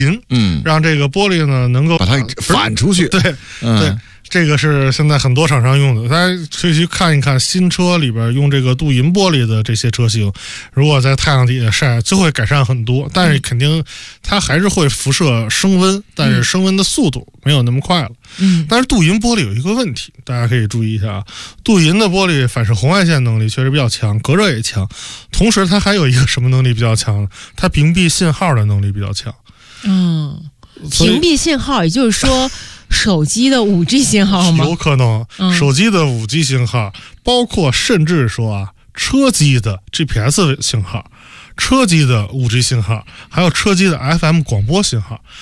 让这个玻璃呢能够把它反出去。 对，这个是现在很多厂商用的，大家可以去看一看新车里边用这个镀银玻璃的这些车型，如果在太阳底下晒就会改善很多，但是肯定它还是会辐射升温，但是升温的速度没有那么快了。但是镀银玻璃有一个问题，大家可以注意一下啊，镀银的玻璃反射红外线能力确实比较强，隔热也强，同时它还有一个什么能力比较强呢？它屏蔽信号的能力比较强。 屏蔽信号，也就是说手机的 5G 信号吗？ 有可能，手机的 5G 信号，包括甚至说啊，车机的 GPS 信号，车机的 5G 信号，还有车机的 FM 广播信号，